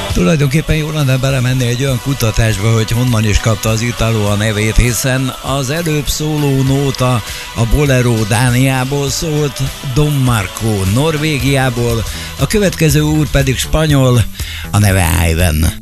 Tulajdonképpen jó lenne belemenni egy olyan kutatásba, hogy honnan is kapta az Italo a nevét, hiszen az előbb szóló nóta a Bolero Dániából szólt, Don Marco Norvégiából, a következő úr pedig spanyol, a neve Ivan.